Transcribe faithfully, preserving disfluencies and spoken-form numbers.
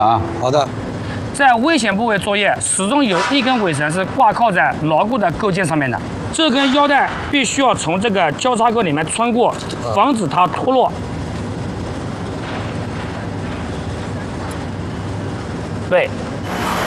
啊，好的。 在危险部位作业，始终有一根尾绳是挂靠在牢固的构件上面的。这根腰带必须要从这个交叉沟里面穿过，防止它脱落。对。